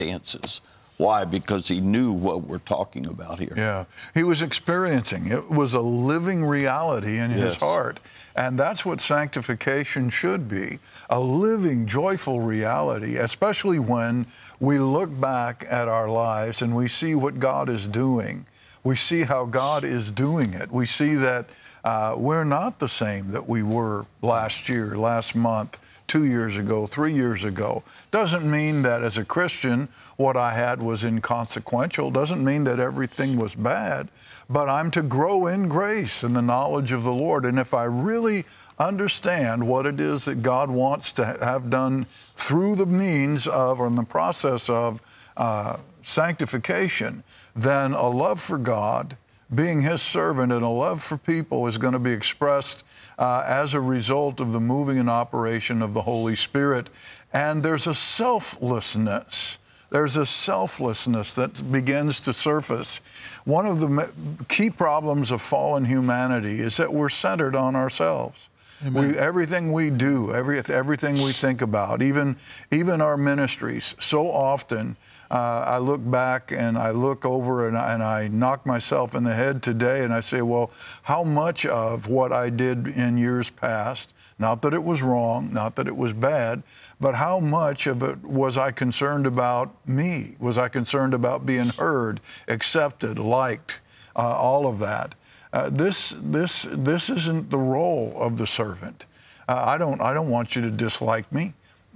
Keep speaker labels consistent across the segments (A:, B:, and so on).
A: dances. Why? Because he knew what we're talking about here.
B: Yeah, he was experiencing. It was a living reality in his heart. And that's what sanctification should be, a living, joyful reality, especially when we look back at our lives and we see what God is doing. We see how God is doing it. We see that we're not the same that we were last year, last month, 2 years ago, 3 years ago. Doesn't mean that as a Christian, what I had was inconsequential. Doesn't mean that everything was bad, but I'm to grow in grace and the knowledge of the Lord. And if I really understand what it is that God wants to have done through the means of, or in the process of sanctification, then a love for God, being His servant, and a love for people is going to be expressed as a result of the moving and operation of the Holy Spirit. And there's a selflessness. There's a selflessness that begins to surface. One of the key problems of fallen humanity is that we're centered on ourselves. Everything we do, everything we think about, even our ministries, so often I look back and I look over and I knock myself in the head today and I say, well, how much of what I did in years past, not that it was wrong, not that it was bad, but how much of it was I concerned about me? Was I concerned about being heard, accepted, liked, all of that? This isn't the role of the servant. I don't want you to dislike me.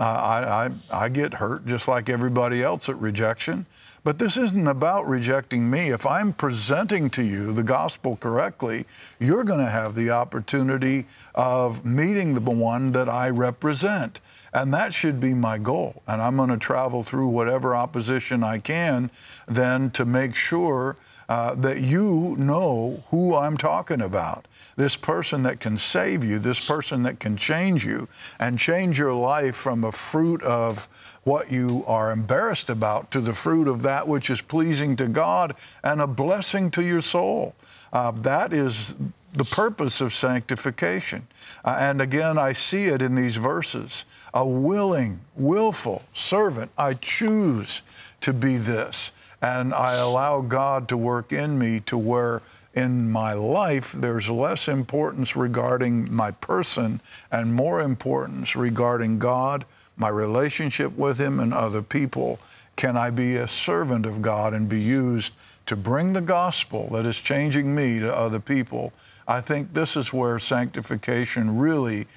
B: I get hurt just like everybody else at rejection. But this isn't about rejecting me. If I'm presenting to you the gospel correctly, you're going to have the opportunity of meeting the one that I represent. And that should be my goal. And I'm going to travel through whatever opposition I can then to make sure that you know who I'm talking about. This person that can save you, this person that can change you and change your life from a fruit of what you are embarrassed about to the fruit of that which is pleasing to God and a blessing to your soul. That is the purpose of sanctification. And again, I see it in these verses. A willing, willful servant, I choose to be this. And I allow God to work in me to where in my life there's less importance regarding my person and more importance regarding God, my relationship with Him and other people. Can I be a servant of God and be used to bring the gospel that is changing me to other people? I think this is where sanctification really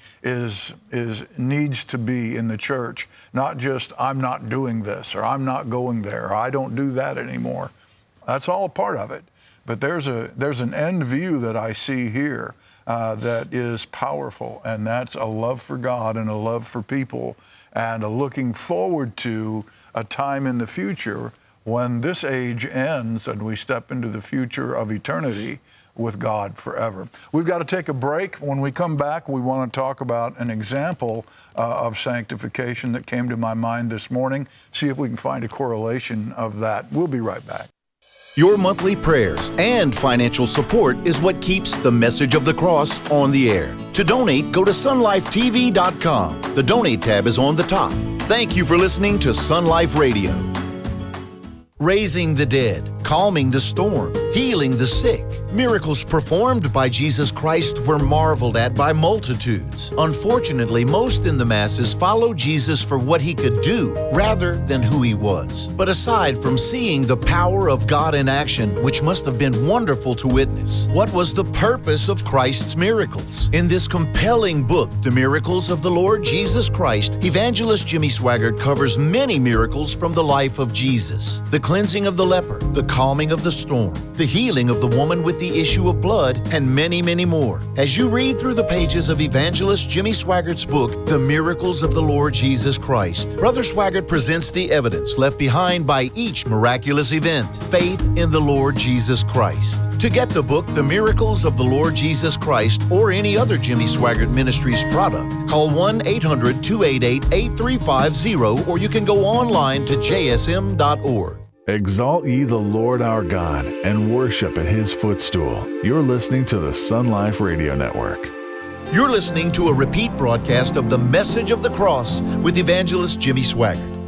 B: needs to be in the church. Not just, I'm not doing this, or I'm not going there, or I don't do that anymore. That's all a part of it. But there's an end view that I see here that is powerful, and that's a love for God and a love for people, and a looking forward to a time in the future when this age ends and we step into the future of eternity with God forever. We've got to take a break. When we come back, we want to talk about an example of sanctification that came to my mind this morning, see if we can find a correlation of that. We'll be right back.
C: Your monthly prayers and financial support is what keeps the message of the cross on the air. To donate, go to sunlifetv.com. The Donate tab is on the top. Thank you for listening to Sun Life Radio. Raising the dead, calming the storm, healing the sick. Miracles performed by Jesus Christ were marveled at by multitudes. Unfortunately, most in the masses follow Jesus for what He could do rather than who He was. But aside from seeing the power of God in action, which must have been wonderful to witness, what was the purpose of Christ's miracles? In this compelling book, The Miracles of the Lord Jesus Christ, Evangelist Jimmy Swaggart covers many miracles from the life of Jesus. The cleansing of the leper, the calming of the storm, the healing of the woman with the issue of blood, and many, many more. As you read through the pages of Evangelist Jimmy Swaggart's book, The Miracles of the Lord Jesus Christ, Brother Swaggart presents the evidence left behind by each miraculous event, faith in the Lord Jesus Christ. To get the book, The Miracles of the Lord Jesus Christ, or any other Jimmy Swaggart Ministries product, call 1-800-288-8350, or you can go online to jsm.org.
D: Exalt ye the Lord our God and worship at His footstool. You're listening to the Sun Life Radio Network.
C: You're listening to a repeat broadcast of The Message of the Cross with Evangelist Jimmy Swaggart.